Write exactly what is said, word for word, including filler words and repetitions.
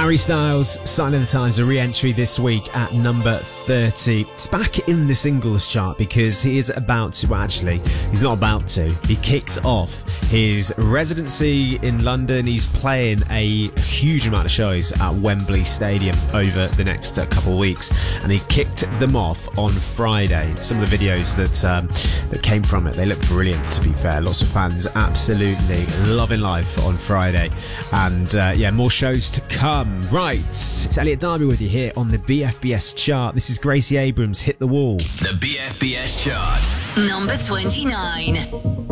Harry Styles, Sign of the Times, a re-entry this week at number thirty. It's back in the singles chart because he is about to, well, actually, he's not about to. He kicked off his residency in London. He's playing a huge amount of shows at Wembley Stadium over the next uh, couple of weeks, and he kicked them off on Friday. Some of the videos that um, that came from it, they look brilliant, to be fair. Lots of fans absolutely loving life on Friday, and uh, yeah, more shows to come. Right, it's Elliot Darby with you here on the B F B S chart. This is Gracie Abrams, Hit the Wall. The B F B S chart. Number twenty-nine.